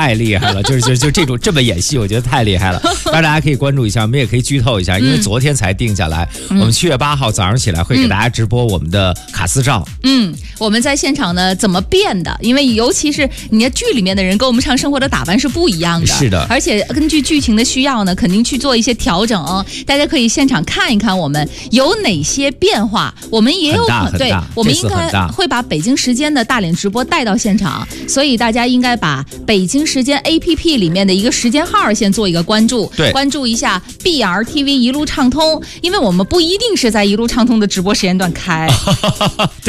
太厉害了，就这种这么演戏，我觉得太厉害了。当然大家可以关注一下，我们也可以剧透一下，因为昨天才定下来，我们7月8号早上起来会给大家直播我们的卡司照。 我们在现场呢怎么变的？因为尤其是你的剧里面的人跟我们日常生活的打扮是不一样的， 是的， 而且根据剧情的需要呢，肯定去做一些调整。大家可以现场看一看我们有哪些变化，我们也有对，我们应该会把北京时间的大脸直播带到现场，所以大家应该把北京时间 APP 里面的一个时间号先做一个关注， 对， 关注一下 BRTV 一路畅通，因为我们不一定是在一路畅通的直播时间段开。